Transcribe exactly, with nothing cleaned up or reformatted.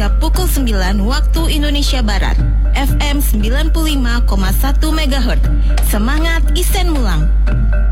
pukul sembilan waktu Indonesia Barat. F M sembilan puluh lima koma satu megahertz. Semangat Isen Mulang.